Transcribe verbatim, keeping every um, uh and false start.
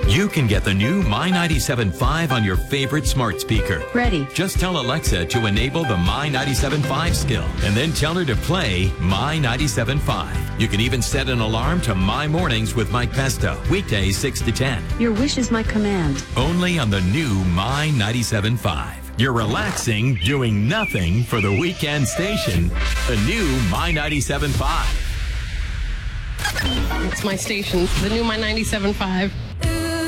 You can get the new My ninety-seven point five on your favorite smart speaker. Ready. Just tell Alexa to enable the My ninety-seven point five skill and then tell her to play My ninety-seven point five. You can even set an alarm to My Mornings with Mike Pesto, weekdays six to ten. Your wish is my command. Only on the new My ninety-seven point five. You're relaxing, doing nothing for the weekend station. The new My ninety-seven point five. It's my station, the new My ninety-seven point five.